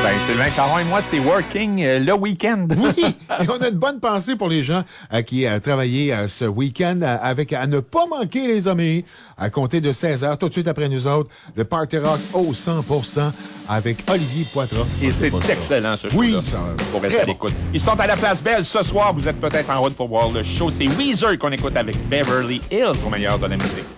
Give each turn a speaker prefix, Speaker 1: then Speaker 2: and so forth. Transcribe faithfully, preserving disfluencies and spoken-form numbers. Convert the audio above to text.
Speaker 1: Ben, Sylvain Caron et moi, c'est Working euh, le week-end.
Speaker 2: Oui, et on a une bonne pensée pour les gens euh, qui ont euh, travaillé euh, ce week-end euh, avec à ne pas manquer les amis à compter de seize heures, tout de suite après nous autres, le Party Rock au cent pour cent avec Olivier Poitras.
Speaker 1: Et c'est excellent, ce show-là.
Speaker 2: Oui, ça
Speaker 1: Pour rester à l'écoute. Ils sont à la Place Belle ce soir. Vous êtes peut-être en route pour voir le show. C'est Weezer qu'on écoute avec Beverly Hills au meilleur de la musique.